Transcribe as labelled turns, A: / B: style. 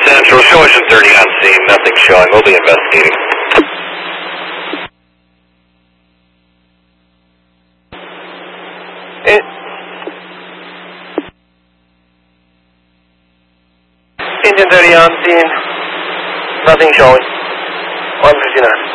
A: Central, show Ocean 30 on scene, nothing showing, we'll be investigating.
B: Engine 30 on scene, nothing showing, 159.